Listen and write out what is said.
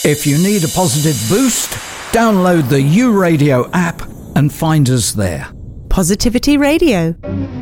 If you need a positive boost, download the U Radio app and find us there. Positivity Radio.